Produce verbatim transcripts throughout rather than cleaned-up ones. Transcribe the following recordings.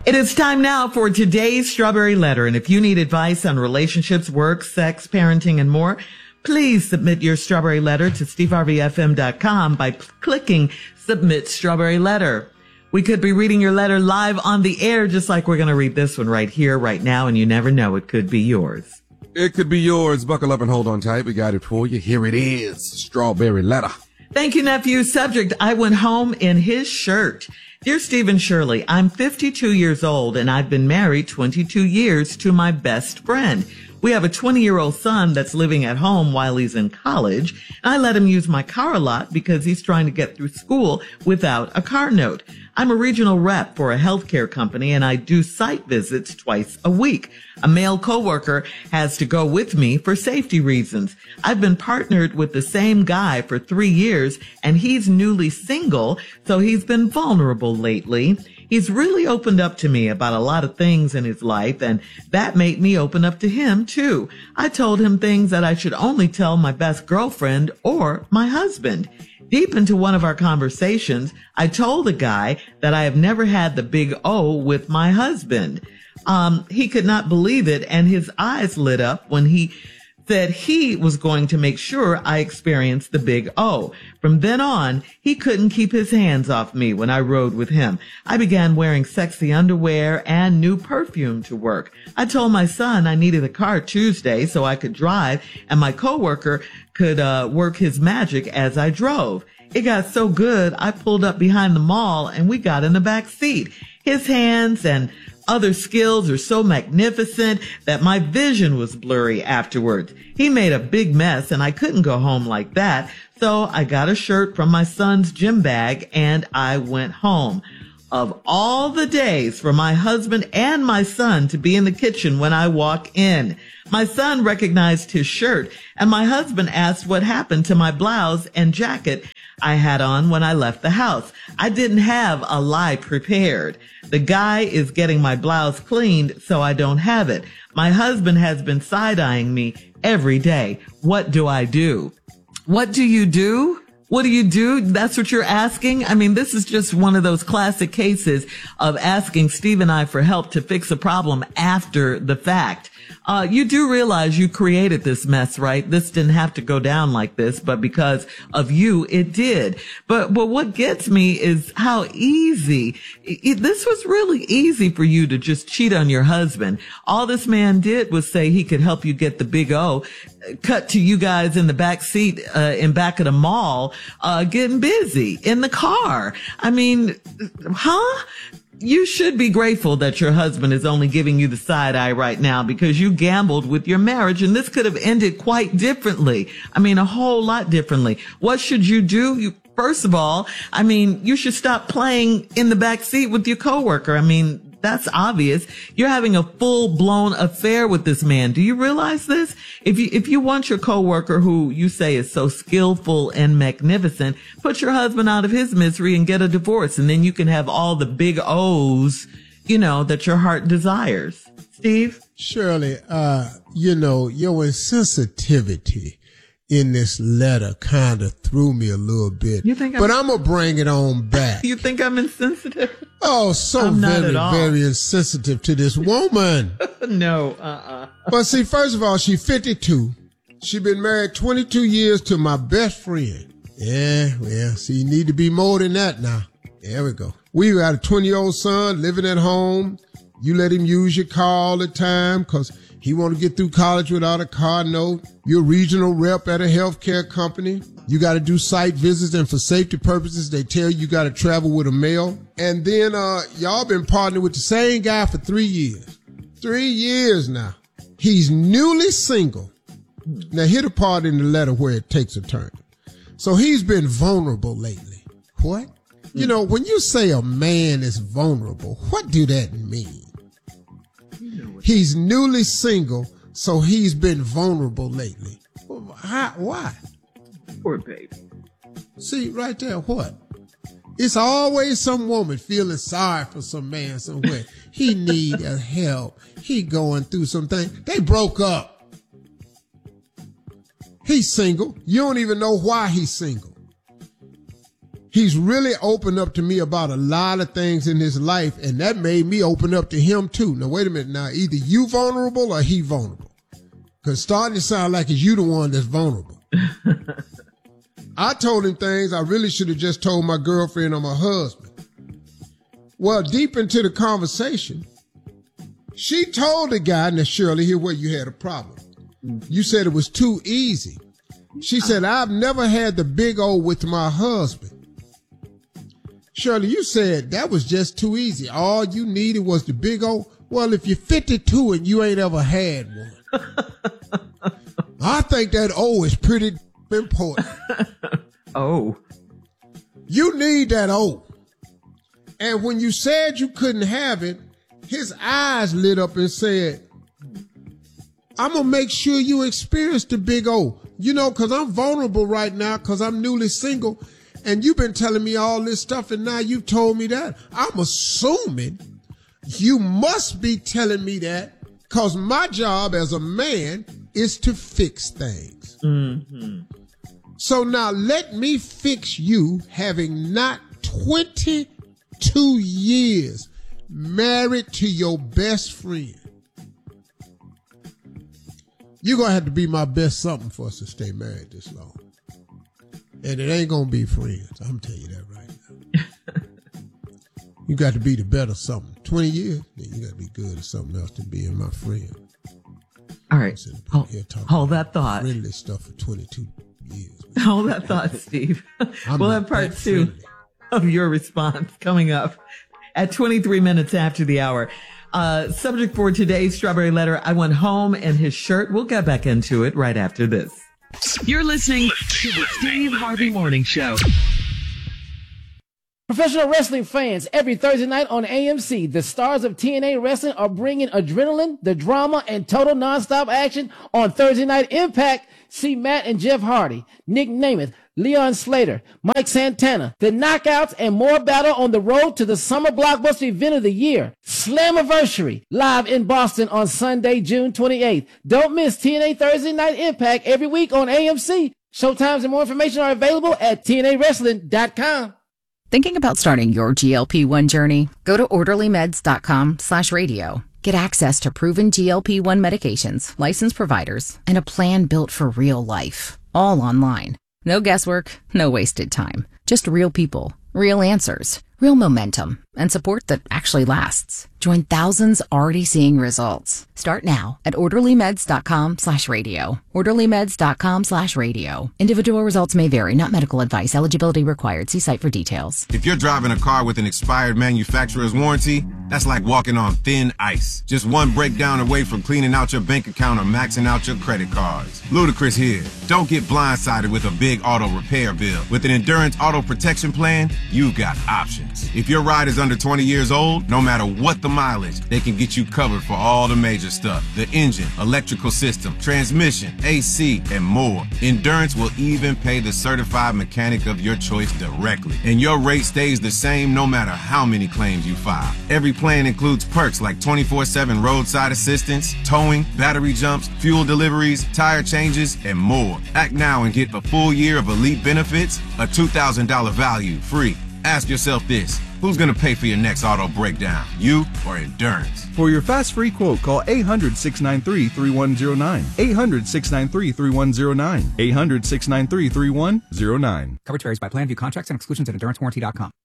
It is time now for today's Strawberry Letter. And if you need advice on relationships, work, sex, parenting, and more, please submit your Strawberry Letter to steve harvey f m dot com by p- clicking Submit Strawberry Letter. We could be reading your letter live on the air, just like we're going to read this one right here, right now, and you never know, it could be yours. It could be yours. Buckle up and hold on tight. We got it for you. Here it is. Strawberry Letter. Thank you, nephew. Subject, I went home in his shirt. Dear Stephen Shirley, I'm fifty-two years old and I've been married twenty-two years to my best friend. We have a twenty-year-old son that's living at home while he's in college. And I let him use my car a lot because he's trying to get through school without a car note. I'm a regional rep for a healthcare company and I do site visits twice a week. A male coworker has to go with me for safety reasons. I've been partnered with the same guy for three years and he's newly single, so he's been vulnerable lately. He's really opened up to me about a lot of things in his life, and that made me open up to him, too. I told him things that I should only tell my best girlfriend or my husband. Deep into one of our conversations, I told the guy that I have never had the big O with my husband. Um, he could not believe it, and his eyes lit up when he said he was going to make sure I experienced the big O. From then on, he couldn't keep his hands off me when I rode with him. I began wearing sexy underwear and new perfume to work. I told my son I needed a car Tuesday so I could drive and my coworker could uh, work his magic as I drove. It got so good, I pulled up behind the mall and we got in the back seat. His hands and other skills are so magnificent that my vision was blurry afterwards. He made a big mess and I couldn't go home like that. So I got a shirt from my son's gym bag and I went home. Of all the days for my husband and my son to be in the kitchen when I walk in, my son recognized his shirt and my husband asked what happened to my blouse and jacket I had on when I left the house. I didn't have a lie prepared. The guy is getting my blouse cleaned so I don't have it. My husband has been side-eyeing me every day. What do I do? What do you do? What do you do? That's what you're asking? I mean, this is just one of those classic cases of asking Steve and I for help to fix a problem after the fact. Uh, you do realize you created this mess, right? This didn't have to go down like this, but because of you, it did. But, but what gets me is how easy, it, this was really easy for you to just cheat on your husband. All this man did was say he could help you get the big O. Cut to you guys in the back seat, uh, in back of the mall, uh, getting busy in the car. I mean, huh? You should be grateful that your husband is only giving you the side eye right now because you gambled with your marriage and this could have ended quite differently. I mean, a whole lot differently. What should you do? You, first of all, I mean, you should stop playing in the back seat with your coworker. I mean, that's obvious. You're having a full-blown affair with this man. Do you realize this? If you, if you want your coworker who you say is so skillful and magnificent, put your husband out of his misery and get a divorce. And then you can have all the big O's, you know, that your heart desires. Steve? Shirley, uh, you know, your insensitivity in this letter kind of threw me a little bit. You think I'm, but I'm going to bring it on back. You think I'm insensitive? Oh, so I'm very, very insensitive to this woman. No, uh-uh. But see, first of all, she's fifty-two. She been married twenty-two years to my best friend. Yeah, well, see, you need to be more than that now. There we go. We got a twenty-year-old son living at home. You let him use your car all the time because he want to get through college without a car note. You're a regional rep at a healthcare company. You got to do site visits, and for safety purposes, they tell you you got to travel with a male. And then uh y'all been partnering with the same guy for three years. Three years now. He's newly single. Now, hit a part in the letter where it takes a turn. So he's been vulnerable lately. What? You know, when you say a man is vulnerable, what do that mean? He's newly single, so he's been vulnerable lately. How, why? Poor baby. See, right there, what? It's always some woman feeling sorry for some man somewhere. He need a help. He going through something. They broke up. He's single. You don't even know why he's single. He's really opened up to me about a lot of things in his life, and that made me open up to him too. Now, wait a minute. Now, either you vulnerable or he vulnerable. Because starting to sound like it's you the one that's vulnerable. I told him things I really should have just told my girlfriend or my husband. Well, deep into the conversation, she told the guy, now Shirley, here where you had a problem. You said it was too easy. She said, I've never had the big O with my husband. Shirley, you said that was just too easy. All you needed was the big O. Well, if you're fifty-two and you ain't ever had one, I think that O is pretty important. Oh. You need that O. And when you said you couldn't have it, his eyes lit up and said, I'm going to make sure you experience the big O. You know, because I'm vulnerable right now because I'm newly single. And you've been telling me all this stuff, and now you've told me that. I'm assuming you must be telling me that because my job as a man is to fix things. Mm-hmm. So now let me fix you, having not twenty-two years married to your best friend. You're going to have to be my best something for us to stay married this long. And it ain't going to be friends. I'm telling you that right now. You got to be the better something. twenty years, then you got to be good at something else than being my friend. All right. Hold, hold that thought. Friendly stuff for twenty-two years. Hold that thought, Steve. We'll have part two friendly. Of your response coming up at twenty-three minutes after the hour. Uh, subject for today's Strawberry Letter, I went home in his shirt. We'll get back into it right after this. You're listening to the Steve Harvey Morning Show. Professional wrestling fans, every Thursday night on A M C, the stars of T N A Wrestling are bringing adrenaline, the drama, and total nonstop action on Thursday Night Impact. See Matt and Jeff Hardy, Nick Namath, Leon Slater, Mike Santana, the Knockouts, and more battle on the road to the summer blockbuster event of the year, Slammiversary, live in Boston on Sunday, June twenty-eighth. Don't miss T N A Thursday Night Impact every week on A M C. Showtimes and more information are available at T N A wrestling dot com. Thinking about starting your G L P one journey? Go to orderly meds dot com slash radio. Get access to proven G L P one medications, licensed providers, and a plan built for real life. All online. No guesswork, no wasted time. Just real people, real answers, real momentum, and support that actually lasts. Join thousands already seeing results. Start now at orderly meds dot com slash radio. orderly meds dot com slash radio. Individual results may vary, not medical advice. Eligibility required. See site for details. If you're driving a car with an expired manufacturer's warranty, that's like walking on thin ice. Just one breakdown away from cleaning out your bank account or maxing out your credit cards. Ludacris here. Don't get blindsided with a big auto repair bill. With an Endurance Auto Protection Plan, you've got options. If your ride is under twenty years old, no matter what the mileage, they can get you covered for all the major stuff. The engine, electrical system, transmission, A C, and more. Endurance will even pay the certified mechanic of your choice directly. And your rate stays the same no matter how many claims you file. Every plan includes perks like twenty-four seven roadside assistance, towing, battery jumps, fuel deliveries, tire changes, and more. Act now and get a full year of elite benefits, a two thousand dollars value free. Ask yourself this. Who's going to pay for your next auto breakdown? You or Endurance? For your fast free quote, call eight hundred, six nine three, three one zero nine. eight hundred, six nine three, three one zero nine. eight hundred, six nine three, three one zero nine. Coverage varies by plan, view contracts and exclusions at endurance warranty dot com.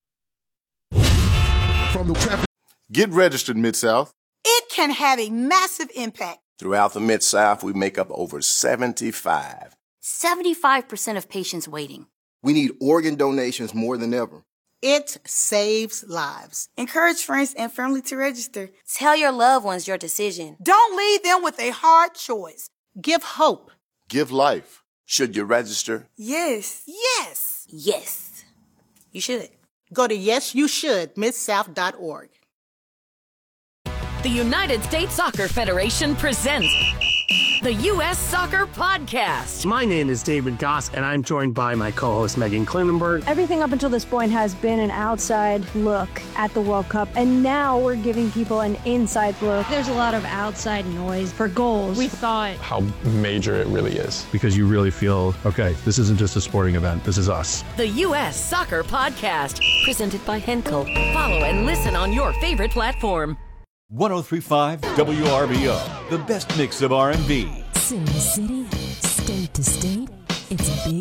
From the traffic. Get registered, Mid-South. It can have a massive impact. Throughout the Mid-South, we make up over seventy-five. seventy-five percent of patients waiting. We need organ donations more than ever. It saves lives. Encourage friends and family to register. Tell your loved ones your decision. Don't leave them with a hard choice. Give hope. Give life. Should you register? Yes. Yes. Yes. You should. Go to yes you should mid south dot org. The United States Soccer Federation presents the U S Soccer Podcast. My name is David Goss, and I'm joined by my co-host Megan Klinenberg. Everything up until this point has been an outside look at the World Cup, and now we're giving people an inside look. There's a lot of outside noise for goals. We thought how major it really is. Because you really feel, okay, this isn't just a sporting event, this is us. The U S Soccer Podcast, presented by Henkel. Follow and listen on your favorite platform. one oh three point five W R B O, the best mix of R and B. City to city, state to state, it's a big